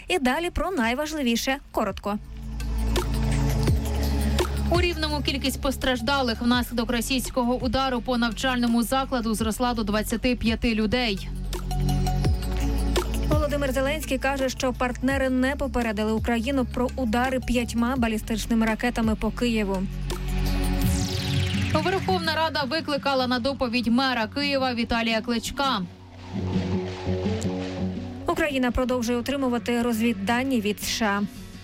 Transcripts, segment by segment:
І далі про найважливіше коротко. У Рівному кількість постраждалих внаслідок російського удару по навчальному закладу зросла до 25 людей. Володимир Зеленський каже, що партнери не попередили Україну про удари 5 балістичними ракетами по Києву. Верховна Рада викликала на доповідь мера Києва Віталія Кличка. Україна продовжує отримувати розвіддані від США.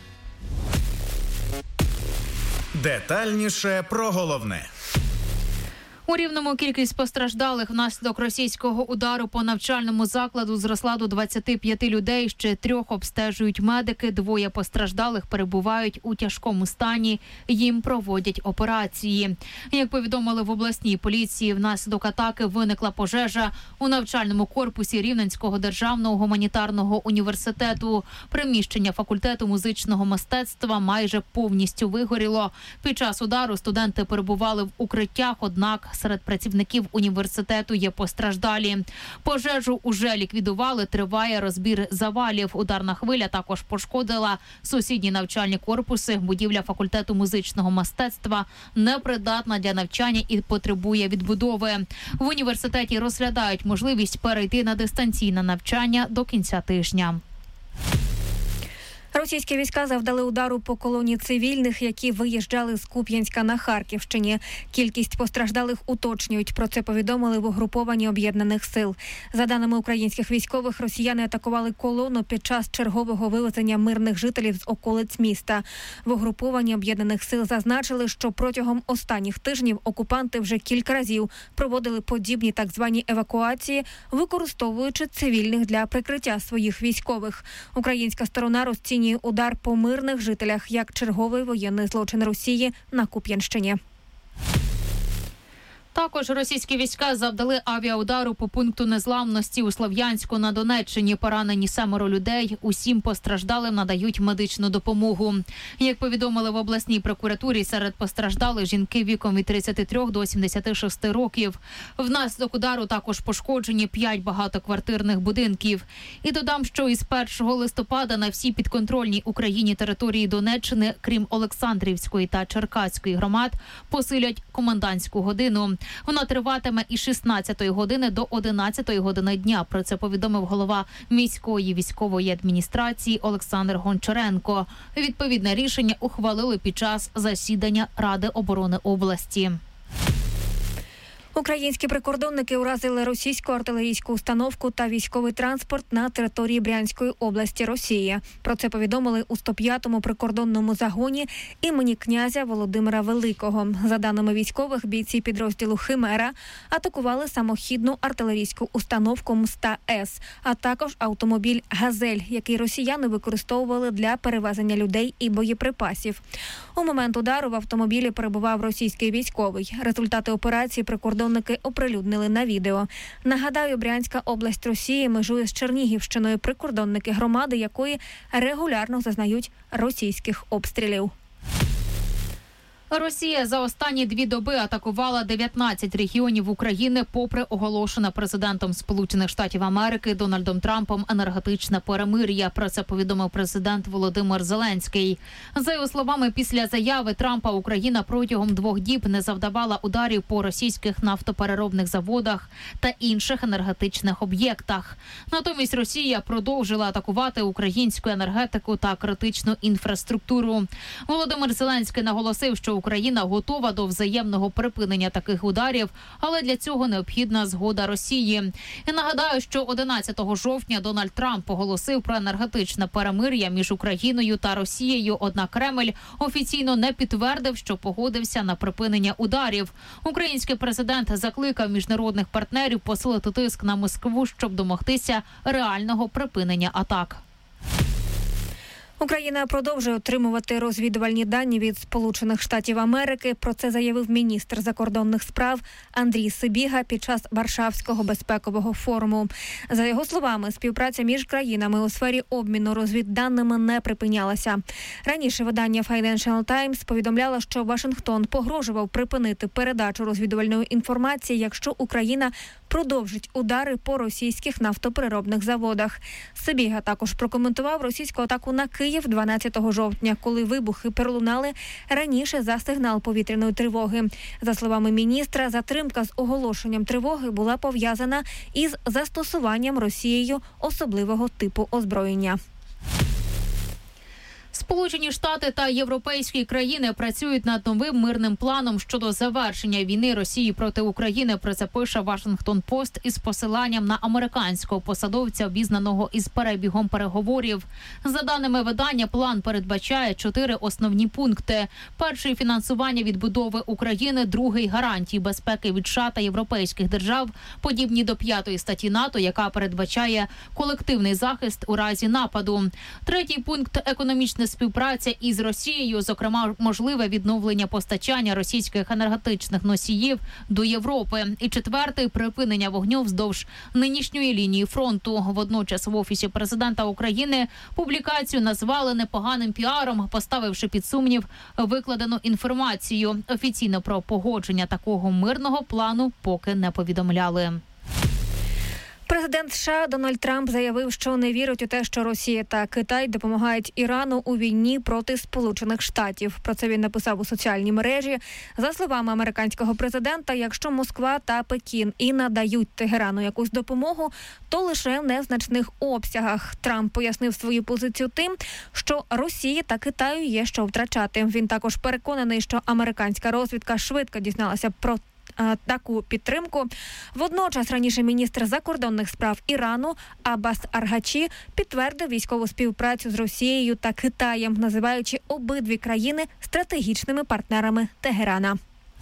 Детальніше про головне. У Рівному кількість постраждалих внаслідок російського удару по навчальному закладу зросла до 25 людей. Ще 3 обстежують медики. 2 постраждалих перебувають у тяжкому стані. Їм проводять операції. Як повідомили в обласній поліції, внаслідок атаки виникла пожежа у навчальному корпусі Рівненського державного гуманітарного університету. Приміщення факультету музичного мистецтва майже повністю вигоріло. Під час удару студенти перебували в укриттях, однак серед працівників університету є постраждалі. Пожежу уже ліквідували, триває розбір завалів. Ударна хвиля також пошкодила сусідні навчальні корпуси. Будівля факультету музичного мистецтва непридатна для навчання і потребує відбудови. В університеті розглядають можливість перейти на дистанційне навчання до кінця тижня. Російські війська завдали удару по колоні цивільних, які виїжджали з Куп'янська на Харківщині. Кількість постраждалих уточнюють. Про це повідомили в угрупованні Об'єднаних сил. За даними українських військових, росіяни атакували колону під час чергового вивезення мирних жителів з околиць міста. В угрупованні Об'єднаних сил зазначили, що протягом останніх тижнів окупанти вже кілька разів проводили подібні так звані евакуації, використовуючи цивільних для прикриття своїх військових. Українська сторона розцінює удар по мирних жителях як черговий воєнний злочин Росії на Куп'янщині. Також російські війська завдали авіаудару по пункту незламності у Слов'янську на Донеччині. Поранені 7 людей. Усім постраждалим надають медичну допомогу. Як повідомили в обласній прокуратурі, серед постраждалих жінки віком від 33 до 76 років. Внаслідок удару також пошкоджені 5 багатоквартирних будинків. І додам, що із 1 листопада на всій підконтрольній Україні території Донеччини, крім Олександрівської та Черкаської громад, посилять комендантську годину. Вона триватиме із 16 години до 11 години дня. Про це повідомив голова міської військової адміністрації Олександр Гончаренко. Відповідне рішення ухвалили під час засідання Ради оборони області. Українські прикордонники уразили російську артилерійську установку та військовий транспорт на території Брянської області Росії. Про це повідомили у 105-му прикордонному загоні імені князя Володимира Великого. За даними військових, бійці підрозділу «Химера» атакували самохідну артилерійську установку МСТА-С, а також автомобіль «Газель», який росіяни використовували для перевезення людей і боєприпасів. У момент удару в автомобілі перебував російський військовий. Результати операції прикордонники оприлюднили на відео. Нагадаю, Брянська область Росії межує з Чернігівщиною, прикордонники громади якої регулярно зазнають російських обстрілів. Росія за останні 2 доби атакувала 19 регіонів України попри оголошене президентом Сполучених Штатів Америки Дональдом Трампом енергетичне перемир'я. Про це повідомив президент Володимир Зеленський. За його словами, після заяви Трампа Україна протягом 2 діб не завдавала ударів по російських нафтопереробних заводах та інших енергетичних об'єктах. Натомість Росія продовжила атакувати українську енергетику та критичну інфраструктуру. Володимир Зеленський наголосив, що Україна готова до взаємного припинення таких ударів, але для цього необхідна згода Росії. І нагадаю, що 11 жовтня Дональд Трамп оголосив про енергетичне перемир'я між Україною та Росією, однак Кремль офіційно не підтвердив, що погодився на припинення ударів. Український президент закликав міжнародних партнерів посилити тиск на Москву, щоб домогтися реального припинення атак. Україна продовжує отримувати розвідувальні дані від Сполучених Штатів Америки. Про це заявив міністр закордонних справ Андрій Сибіга під час Варшавського безпекового форуму. За його словами, співпраця між країнами у сфері обміну розвідданими не припинялася. Раніше видання Financial Times повідомляло, що Вашингтон погрожував припинити передачу розвідувальної інформації, якщо Україна продовжить удари по російських нафтопереробних заводах. Сибіга також прокоментував російську атаку на Київ 12 жовтня, коли вибухи пролунали раніше за сигнал повітряної тривоги. За словами міністра, затримка з оголошенням тривоги була пов'язана із застосуванням Росією особливого типу озброєння. Сполучені Штати та європейські країни працюють над новим мирним планом щодо завершення війни Росії проти України. Про це пише Вашингтон-Пост із посиланням на американського посадовця, обізнаного із перебігом переговорів. За даними видання, план передбачає 4 основні пункти. Перший – фінансування відбудови України. Другий – гарантії безпеки від США та європейських держав, подібні до 5-ї статті НАТО, яка передбачає колективний захист у разі нападу. Третій пункт – економічна співпраця із Росією, зокрема, можливе відновлення постачання російських енергетичних носіїв до Європи. І четвертий – припинення вогню вздовж нинішньої лінії фронту. Водночас в Офісі президента України публікацію назвали непоганим піаром, поставивши під сумнів викладену інформацію. Офіційно про погодження такого мирного плану поки не повідомляли. Президент США Дональд Трамп заявив, що не вірить у те, що Росія та Китай допомагають Ірану у війні проти Сполучених Штатів. Про це він написав у соціальній мережі. За словами американського президента, якщо Москва та Пекін і надають Тегерану якусь допомогу, то лише в незначних обсягах. Трамп пояснив свою позицію тим, що Росії та Китаю є що втрачати. Він також переконаний, що американська розвідка швидко дізналася про таку підтримку. Водночас раніше міністр закордонних справ Ірану Аббас Аргачі підтвердив військову співпрацю з Росією та Китаєм, називаючи обидві країни стратегічними партнерами Тегерана.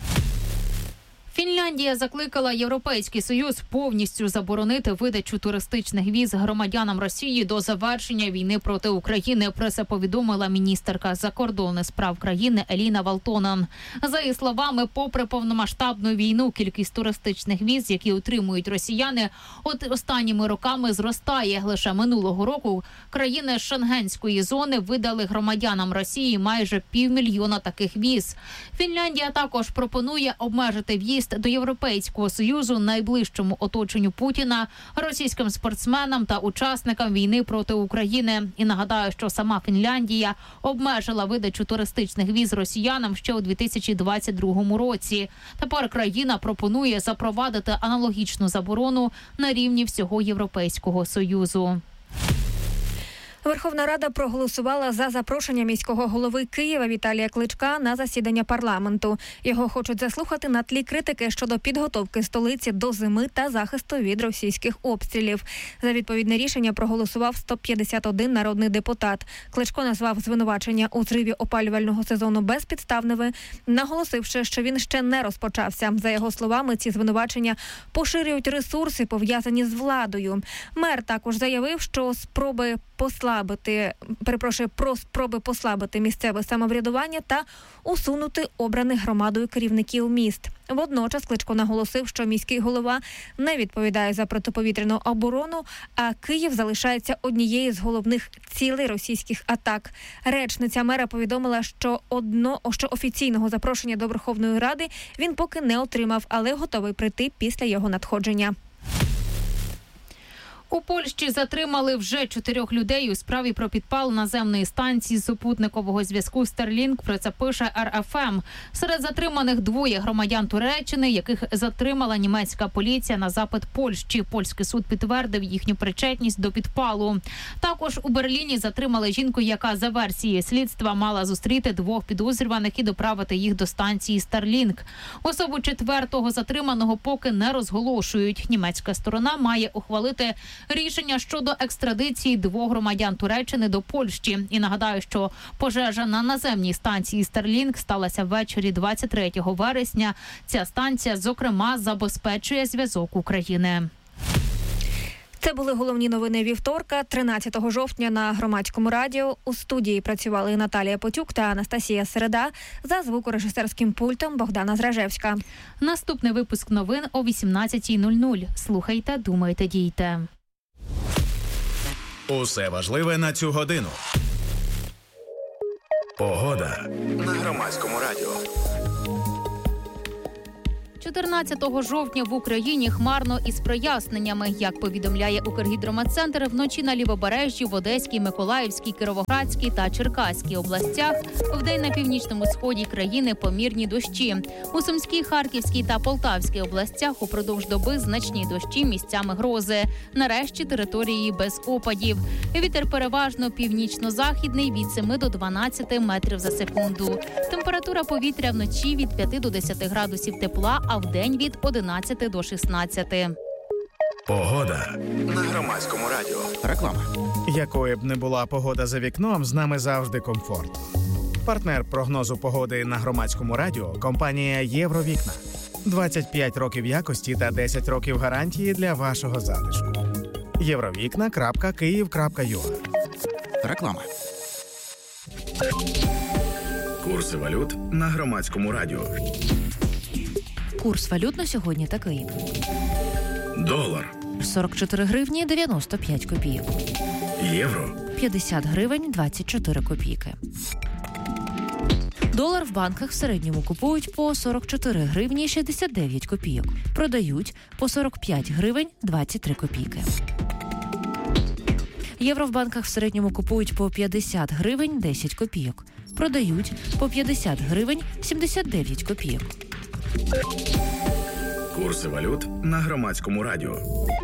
Фінляндія закликала Європейський Союз повністю заборонити видачу туристичних віз громадянам Росії до завершення війни проти України. Про це повідомила міністерка закордонних справ країни Еліна Валтонен. За її словами, попри повномасштабну війну, кількість туристичних віз, які отримують росіяни, останніми роками зростає. Лише минулого року країни Шенгенської зони видали громадянам Росії майже 500 000 таких віз. Фінляндія також пропонує обмежити в'їзд до Європейського Союзу найближчому оточенню Путіна, російським спортсменам та учасникам війни проти України. І нагадаю, що сама Фінляндія обмежила видачу туристичних віз росіянам ще у 2022 році. Тепер країна пропонує запровадити аналогічну заборону на рівні всього Європейського Союзу. Верховна Рада проголосувала за запрошення міського голови Києва Віталія Кличка на засідання парламенту. Його хочуть заслухати на тлі критики щодо підготовки столиці до зими та захисту від російських обстрілів. За відповідне рішення проголосував 151 народний депутат. Кличко назвав звинувачення у зриві опалювального сезону безпідставними, наголосивши, що він ще не розпочався. За його словами, ці звинувачення поширюють ресурси, пов'язані з владою. Мер також заявив, що про спроби послабити місцеве самоврядування та усунути обраних громадою керівників міст. Водночас Кличко наголосив, що міський голова не відповідає за протиповітряну оборону, а Київ залишається однією з головних цілей російських атак. Речниця мера повідомила, що офіційного запрошення до Верховної Ради він поки не отримав, але готовий прийти після його надходження. У Польщі затримали вже 4 людей у справі про підпал наземної станції супутникового зв'язку Starlink. Про це пише РФМ. Серед затриманих 2 громадян Туреччини, яких затримала німецька поліція на запит Польщі. Польський суд підтвердив їхню причетність до підпалу. Також у Берліні затримали жінку, яка за версією слідства мала зустріти 2 підозрюваних і доправити їх до станції Starlink. Особу 4-го затриманого поки не розголошують. Німецька сторона має ухвалити рішення щодо екстрадиції 2 громадян Туреччини до Польщі. І нагадаю, що пожежа на наземній станції Starlink сталася ввечері 23 вересня. Ця станція, зокрема, забезпечує зв'язок України. Це були головні новини вівторка, 13 жовтня на Громадському радіо. У студії працювали Наталія Потюк та Анастасія Середа. За звукорежисерським пультом Богдана Зражевська. Наступний випуск новин о 18:00. Слухайте, думайте, дійте. Усе важливе на цю годину. Погода на Громадському радіо. 14 жовтня в Україні хмарно із проясненнями. Як повідомляє Укргідрометцентр, вночі на Лівобережжі, в Одеській, Миколаївській, Кіровоградській та Черкаській областях, вдень на північному сході країни помірні дощі. У Сумській, Харківській та Полтавській областях упродовж доби значні дощі, місцями грози. Нарешті території без опадів. Вітер переважно північно-західний від 7 до 12 метрів за секунду. Температура повітря вночі від 5 до 10 градусів тепла, а вдень від 11 до 16. Погода на Громадському радіо. Реклама. Якою б не була погода за вікном, з нами завжди комфорт. Партнер прогнозу погоди на Громадському радіо – компанія «Євровікна». 25 років якості та 10 років гарантії для вашого затишку. Євровікна.Київ.ua. Реклама. Курси валют на Громадському радіо. Курс валют на сьогодні такий. Долар. 44 гривні 95 копійок. Євро. 50 гривень 24 копійки. Долар в банках в середньому купують по 44 гривні 69 копійок. Продають по 45 гривень 23 копійки. Євро в банках в середньому купують по 50 гривень 10 копійок. Продають по 50 гривень 79 копійок. Курси валют на Громадському радіо.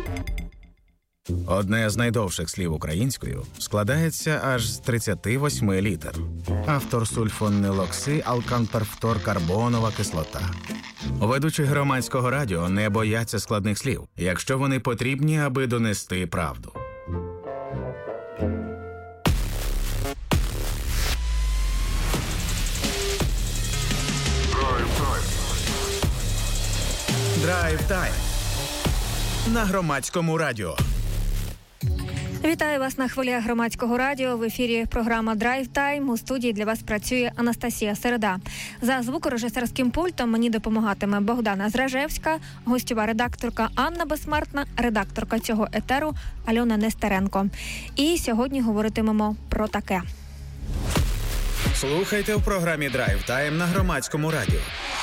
Одне з найдовших слів українською складається аж з 38 літер. Автор сульфонилокси, алканперфторкарбонова кислота. Ведучі Громадського радіо не бояться складних слів, якщо вони потрібні, аби донести правду. Драйв-тайм на Громадському радіо. Вітаю вас на хвилях Громадського радіо. В ефірі програма «Драйв Тайм». У студії для вас працює Анастасія Середа. За звукорежисерським пультом мені допомагатиме Богдана Зражевська, гостьова редакторка Анна Безсмертна, редакторка цього етеру Альона Нестеренко. І сьогодні говоритимемо про таке. Слухайте в програмі «Драйв Тайм» на Громадському радіо.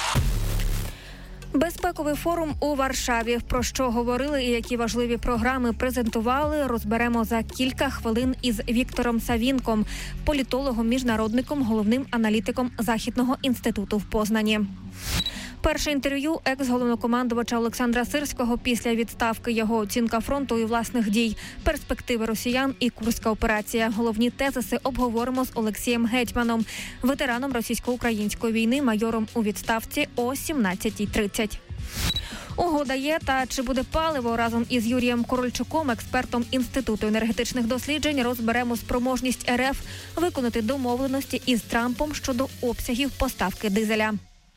Безпековий форум у Варшаві. Про що говорили і які важливі програми презентували, розберемо за кілька хвилин із Віктором Савінком, політологом, міжнародником, головним аналітиком Західного інституту в Познані. Перше інтерв'ю екс-головнокомандувача Олександра Сирського після відставки, його оцінка фронту і власних дій, перспективи росіян і Курська операція. Головні тезиси обговоримо з Олексієм Гетьманом, ветераном російсько-української війни, майором у відставці о 17:30. Угода є, та чи буде паливо? Разом із Юрієм Корольчуком, експертом Інституту енергетичних досліджень, розберемо спроможність РФ виконати домовленості із Трампом щодо обсягів поставки дизеля.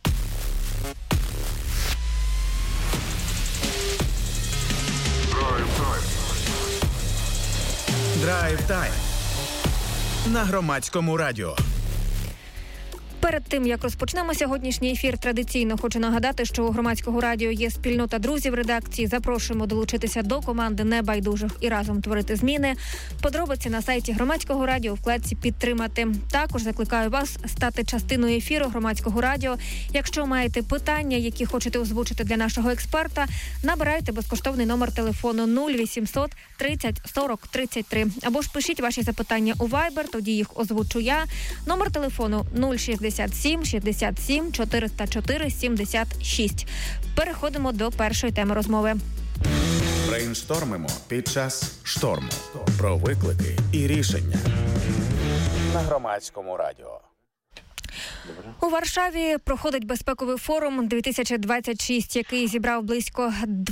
Драйв-тайм на Громадському радіо. Перед тим, як розпочнемо сьогоднішній ефір, традиційно хочу нагадати, що у Громадського радіо є спільнота друзів редакції. Запрошуємо долучитися до команди небайдужих і разом творити зміни. Подробиці на сайті Громадського радіо у вкладці «Підтримати». Також закликаю вас стати частиною ефіру Громадського радіо. Якщо маєте питання, які хочете озвучити для нашого експерта, набирайте безкоштовний номер телефону 0800 30 40 33. Або ж пишіть ваші запитання у Viber, тоді їх озвучу я. Номер телефону 067 67 404 76. Переходимо до першої теми розмови. Брейнштормимо під час шторму. Про виклики і рішення на Громадському радіо. У Варшаві проходить безпековий форум 2026, який зібрав близько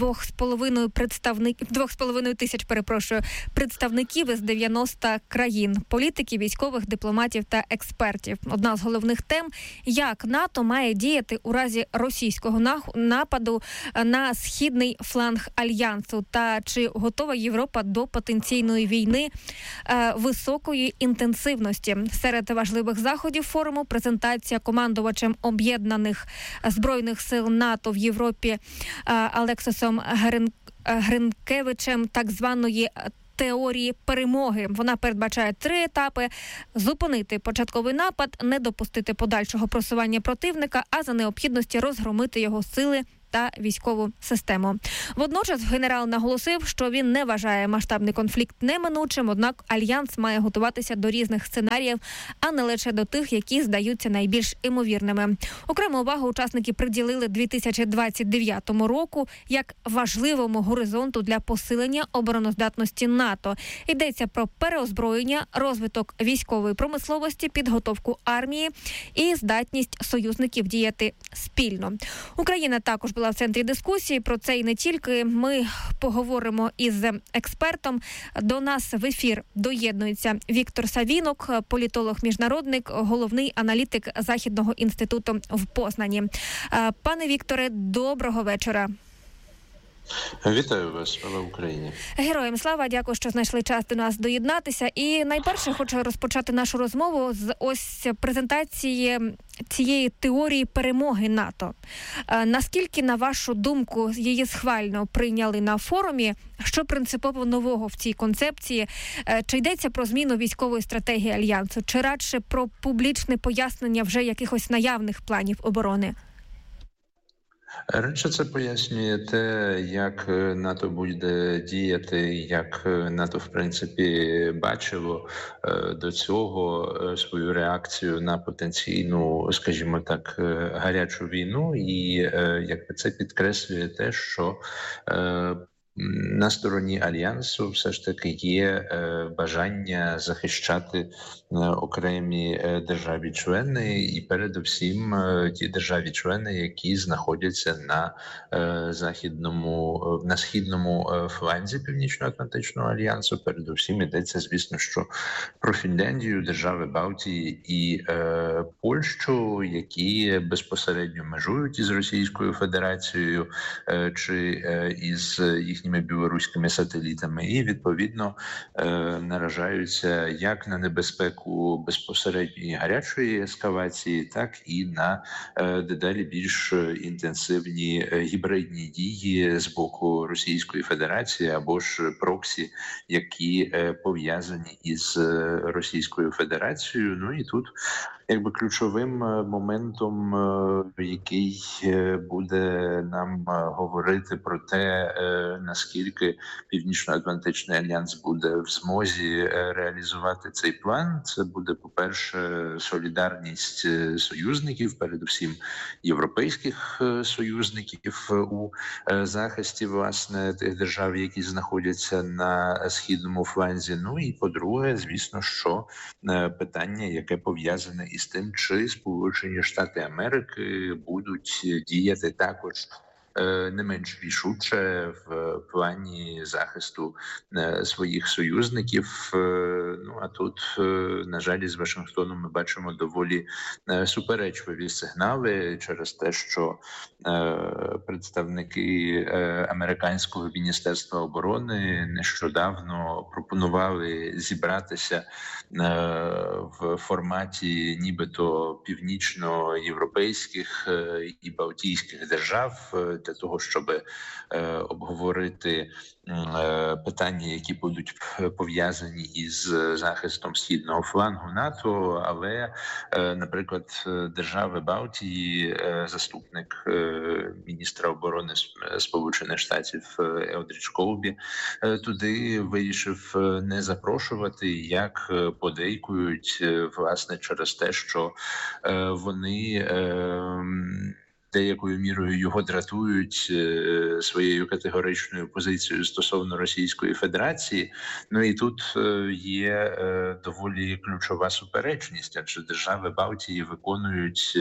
2,5 тисяч представників із 90 країн, політиків, військових, дипломатів та експертів. Одна з головних тем – як НАТО має діяти у разі російського нападу на східний фланг Альянсу та чи готова Європа до потенційної війни високої інтенсивності. Серед важливих заходів форуму презентація командувачем об'єднаних збройних сил НАТО в Європі Алексосом Гринкевичем так званої теорії перемоги. Вона передбачає 3 етапи: зупинити початковий напад, не допустити подальшого просування противника, а за необхідності розгромити його сили та військову систему. Водночас генерал наголосив, що він не вважає масштабний конфлікт неминучим, однак Альянс має готуватися до різних сценаріїв, а не лише до тих, які здаються найбільш імовірними. Окрему увагу учасники приділили 2029 року як важливому горизонту для посилення обороноздатності НАТО. Йдеться про переозброєння, розвиток військової промисловості, підготовку армії і здатність союзників діяти спільно. Україна також була в центрі дискусії. Про це і не тільки. Ми поговоримо із експертом. До нас в ефір доєднується Віктор Савінок, політолог-міжнародник, головний аналітик Західного інституту в Познані. Пане Вікторе, доброго вечора. Вітаю вас, слава Україні. Героям слава, дякую, що знайшли час до нас доєднатися. І найперше хочу розпочати нашу розмову з ось презентації цієї теорії перемоги НАТО. Наскільки, на вашу думку, її схвально прийняли на форумі? Що принципово нового в цій концепції? Чи йдеться про зміну військової стратегії Альянсу? Чи радше про публічне пояснення вже якихось наявних планів оборони? Радше це пояснює те, як НАТО буде діяти, як НАТО, в принципі, бачило до цього свою реакцію на потенційну, скажімо так, гарячу війну. І якби це підкреслює те, що на стороні Альянсу все ж таки є бажання захищати окремі державі-члени і передусім ті державі-члени, які знаходяться на східному фланзі Північно-Атлантичного альянсу. Передусім йдеться, звісно, що про Фінляндію, держави Балтії і Польщу, які безпосередньо межують із Російською Федерацією чи із їхніми білоруськими сателітами, і відповідно наражаються як на небезпеку безпосередньої гарячої ескалації, так і на дедалі більш інтенсивні гібридні дії з боку Російської Федерації або ж проксі, які пов'язані із Російською Федерацією. Ну і тут якби ключовим моментом, який буде нам говорити про те, наскільки Північно-Атлантичний альянс буде в змозі реалізувати цей план, це буде, по-перше, солідарність союзників, передусім європейських союзників у захисті, власне, тих держав, які знаходяться на східному фланзі. Ну і, по-друге, звісно, що питання, яке пов'язане із тим, чи Сполучені Штати Америки будуть діяти також не менш рішуче в плані захисту своїх союзників. Ну а тут, на жаль, із Вашингтону ми бачимо доволі суперечливі сигнали через те, що представники американського міністерства оборони нещодавно пропонували зібратися в форматі нібито північноєвропейських і балтійських держав для того, щоб обговорити питання, які будуть пов'язані із захистом східного флангу НАТО, але, наприклад, держави Балтії, заступник міністра оборони Сполучених Штатів Елдрідж Колбі туди вирішив не запрошувати, як подейкують, власне, через те, що вони деякою мірою його дратують своєю категоричною позицією стосовно Російської Федерації. Ну і тут є доволі ключова суперечність, адже держави Балтії виконують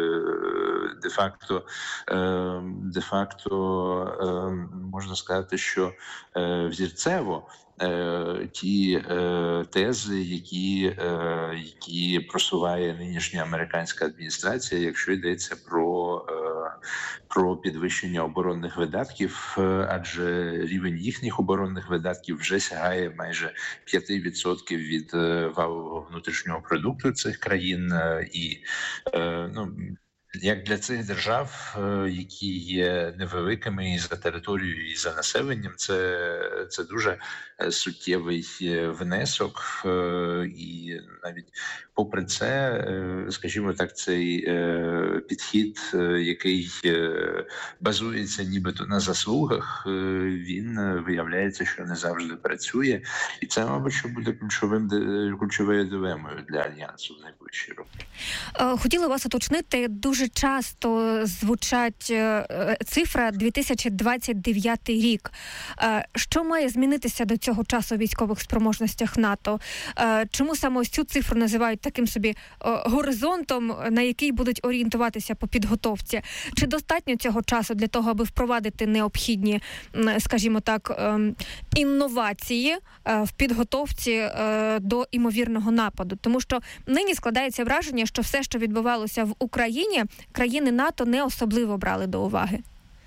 де-факто можна сказати, що взірцево ті тези, які просуває нинішня американська адміністрація, якщо йдеться про підвищення оборонних видатків, адже рівень їхніх оборонних видатків вже сягає майже 5% від валового внутрішнього продукту цих країн. І як для цих держав, які є невеликими і за територією, і за населенням, це дуже суттєвий внесок. І навіть попри це, скажімо так, цей підхід, який базується нібито на заслугах, він виявляється, що не завжди працює. І це, мабуть, що буде ключовою дилемою для Альянсу в найближчі роки. Хотіла вас уточнити, дуже часто звучать цифра 2029 рік. Що має змінитися до цього часу у військових спроможностях НАТО? Чому саме ось цю цифру називають таким собі горизонтом, на який будуть орієнтуватися по підготовці? Чи достатньо цього часу для того, аби впровадити необхідні, скажімо так, інновації в підготовці до імовірного нападу? Тому що нині складається враження, що все, що відбувалося в Україні, країни НАТО не особливо брали до уваги.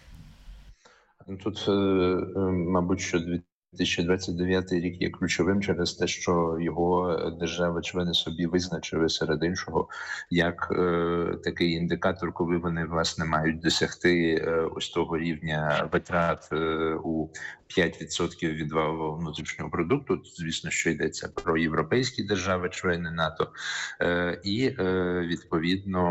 Тут, мабуть, що 2029 рік є ключовим через те, що його держави-члени собі визначили серед іншого як такий індикатор, коли вони, власне, мають досягти ось того рівня витрат у 5% від валового внутрішнього продукту. Тут, звісно, що йдеться про європейські держави-члени НАТО. І, відповідно,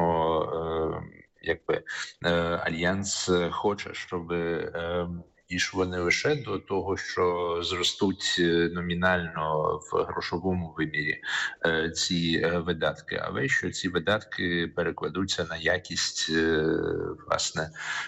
Альянс хоче, щоб дійшло не лише до того, що зростуть номінально в грошовому вимірі ці видатки, але що ці видатки перекладуться на якість, власне,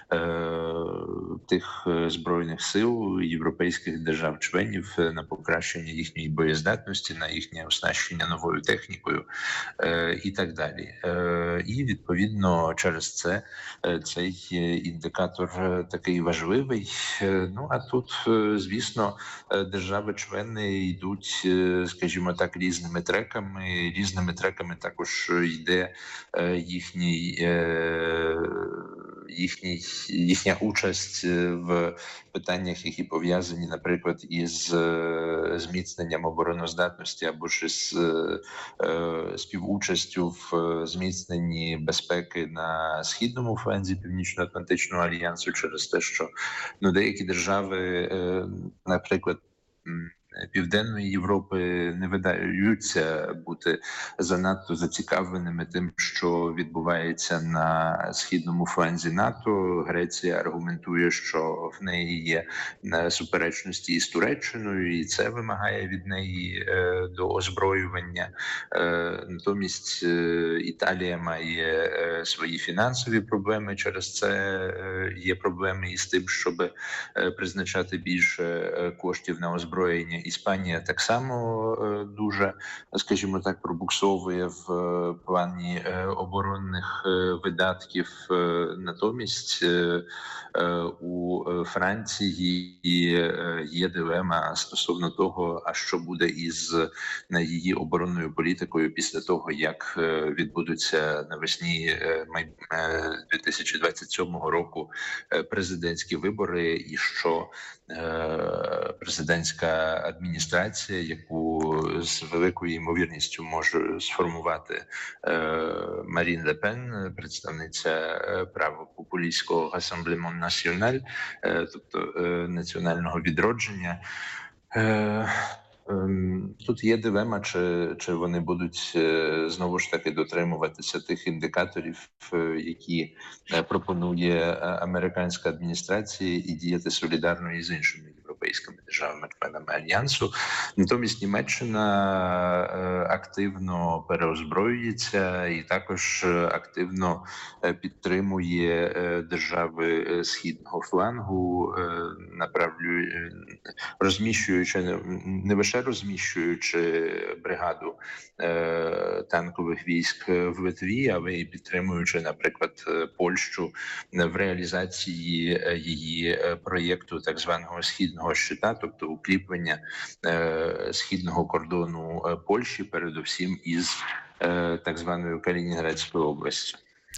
тих збройних сил європейських держав-членів, на покращення їхньої боєздатності, на їхнє оснащення новою технікою і так далі. І, відповідно, через це цей індикатор такий важливий. Ну, а тут, звісно, держави-члени йдуть, скажімо так, різними треками. Різними треками також йде їхня участь в питаннях, які пов'язані, наприклад, із зміцненням обороноздатності або ж із співучастю в зміцненні безпеки на східному фланзі Північно-Атлантичного альянсу через те, що деякі держави, наприклад, Південної Європи не видаються бути занадто зацікавленими тим, що відбувається на східному фланзі НАТО. Греція аргументує, що в неї є суперечності із Туреччиною, і це вимагає від неї доозброювання. Натомість Італія має свої фінансові проблеми, через це є проблеми із тим, щоб призначати більше коштів на озброєння. Іспанія так само дуже, скажімо так, пробуксовує в плані оборонних видатків. Натомість у Франції є дилема стосовно того, а що буде із її оборонною політикою після того, як відбудуться навесні 2027 року президентські вибори, і що президентська адміністрація, яку з великою ймовірністю може сформувати Марін Ле Пен, представниця правопопулістського Rassemblement National, тобто національного відродження. Тут є дилема, чи вони будуть знову ж таки дотримуватися тих індикаторів, які пропонує американська адміністрація, і діяти солідарно із іншими європейськими європейськими державами-членами Альянсу. Натомість Німеччина активно переозброюється і також активно підтримує держави східного флангу, розміщуючи, не лише розміщуючи бригаду танкових військ в Литві, але й підтримуючи, наприклад, Польщу в реалізації її проєкту так званого східного щита, тобто укріплення східного кордону Польщі, передусім із так званою Калінінградською областю.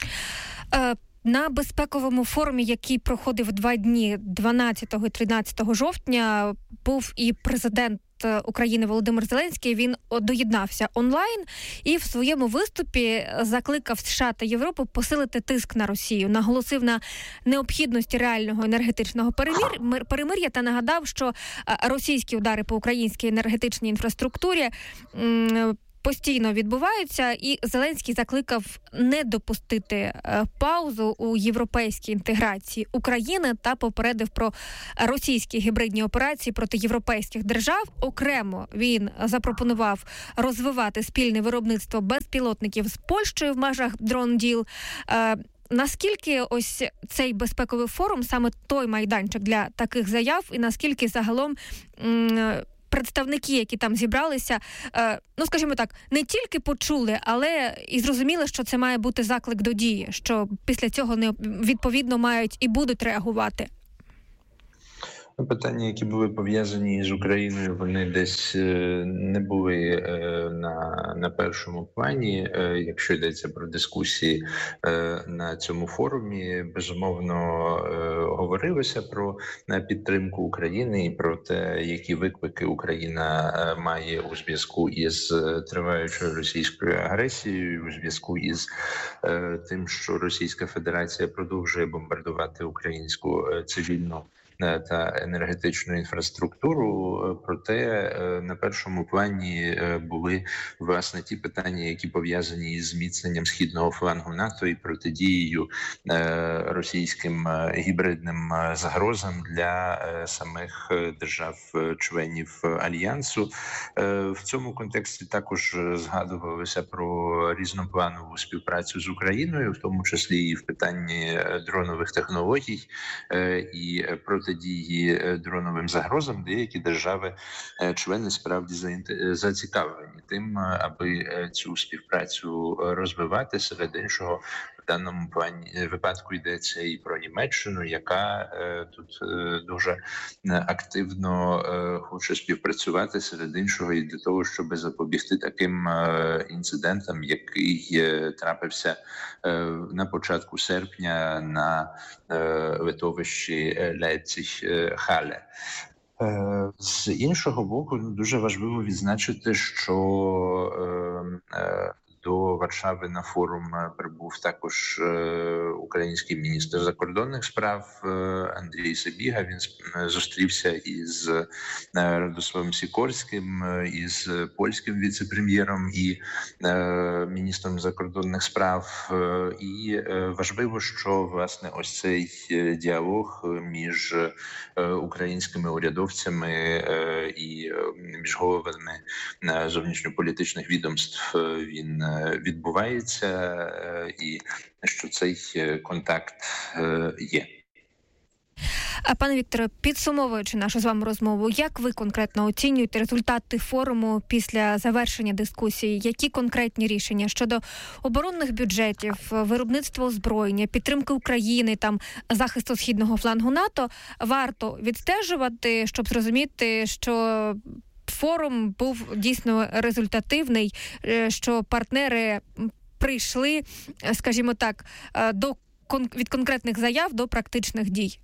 На безпековому форумі, який проходив 2 дні, 12 і 13 жовтня, був і президент України Володимир Зеленський. Він доєднався онлайн і в своєму виступі закликав США та Європу посилити тиск на Росію, наголосив на необхідності реального енергетичного перемир'я та нагадав, що російські удари по українській енергетичній інфраструктурі постійно відбуваються, і Зеленський закликав не допустити паузу у європейській інтеграції України та попередив про російські гібридні операції проти європейських держав. Окремо він запропонував розвивати спільне виробництво безпілотників з Польщею в межах Drone Deal. Наскільки ось цей безпековий форум саме той майданчик для таких заяв, і наскільки загалом представники, які там зібралися, скажімо так, не тільки почули, але і зрозуміли, що це має бути заклик до дії, що після цього відповідно мають і будуть реагувати? Питання, які були пов'язані з Україною, вони десь не були на першому плані. Якщо йдеться про дискусії на цьому форумі, безумовно говорилося про підтримку України і про те, які виклики Україна має у зв'язку із триваючою російською агресією, у зв'язку із тим, що Російська Федерація продовжує бомбардувати українську цивільну та енергетичну інфраструктуру. Проте на першому плані були, власне, ті питання, які пов'язані із зміцненням східного флангу НАТО і протидією російським гібридним загрозам для самих держав-членів Альянсу. В цьому контексті також згадувалося про різнопланову співпрацю з Україною, в тому числі і в питанні дронових технологій і протидії дроновим загрозам. Деякі держави-члени справді зацікавлені тим, аби цю співпрацю розвивати. Серед іншого, в даному випадку йдеться і про Німеччину, яка тут дуже активно хоче співпрацювати, серед іншого, і для того, щоб запобігти таким інцидентам, який трапився на початку серпня на литовищі Лейпциг-Хале. З іншого боку, дуже важливо відзначити, що до Варшави на форум прибув також український міністр закордонних справ Андрій Сибіга. Він зустрівся із Радославом Сікорським, із польським віце-прем'єром і міністром закордонних справ. І важливо, що, власне, ось цей діалог між українськими урядовцями і між головами зовнішньополітичних відомств він відбувається, і що цей контакт є. Пане Вікторе, підсумовуючи нашу з вами розмову, як ви конкретно оцінюєте результати форуму після завершення дискусії? Які конкретні рішення щодо оборонних бюджетів, виробництва озброєння, підтримки України, захисту східного флангу НАТО варто відстежувати, щоб зрозуміти, що форум був дійсно результативний, що партнери прийшли, скажімо так, від конкретних заяв до практичних дій?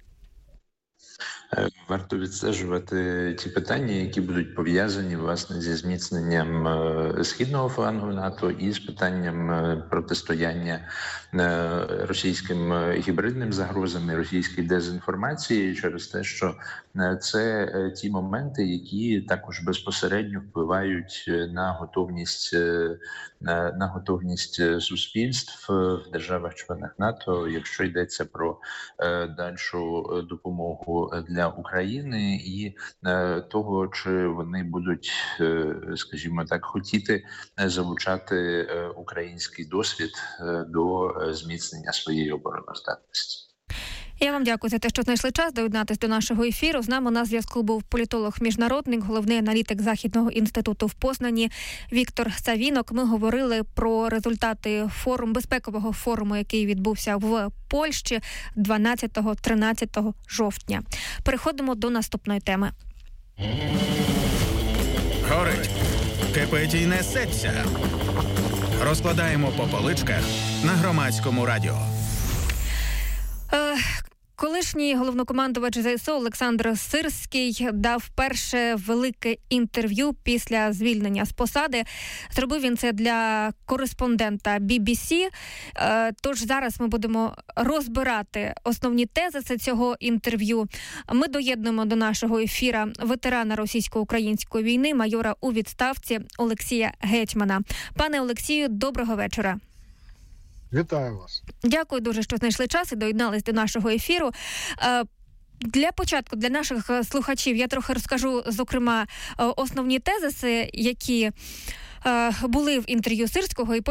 Варто відстежувати ті питання, які будуть пов'язані, власне, зі зміцненням східного флангу НАТО і з питанням протистояння російським гібридним загрозам і російській дезінформації, через те, що це ті моменти, які також безпосередньо впливають на готовність суспільств в державах-членах НАТО, якщо йдеться про дальшу допомогу допомогу для України і того, чи вони будуть, скажімо так, хотіти залучати український досвід до зміцнення своєї обороноздатності. Я вам дякую за те, що знайшли час доєднатися до нашого ефіру. З нами на зв'язку був політолог-міжнародник, головний аналітик Західного інституту в Познані Віктор Савінок. Ми говорили про результати безпекового форуму, який відбувся в Польщі 12-13 жовтня. Переходимо до наступної теми. Горить, кипить і несеться. Розкладаємо по поличках на Громадському радіо. Колишній головнокомандувач ЗСУ Олександр Сирський дав перше велике інтерв'ю після звільнення з посади. Зробив він це для кореспондента BBC. Тож зараз ми будемо розбирати основні тези цього інтерв'ю. Ми доєднуємо до нашого ефіра ветерана російсько-української війни, майора у відставці Олексія Гетьмана. Пане Олексію, доброго вечора. Вітаю вас. Дякую дуже, що знайшли час і доєднались до нашого ефіру. Для початку, для наших слухачів, я трохи розкажу, зокрема, основні тезиси, які були в інтерв'ю Сирського, і